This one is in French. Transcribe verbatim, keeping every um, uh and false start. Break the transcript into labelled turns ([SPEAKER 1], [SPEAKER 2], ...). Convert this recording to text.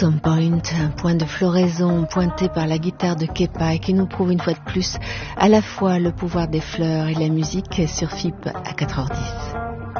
[SPEAKER 1] Awesome Point, un point de floraison pointé par la guitare de Kepa et qui nous prouve une fois de plus à la fois le pouvoir des fleurs et la musique sur F I P à quatre heures dix.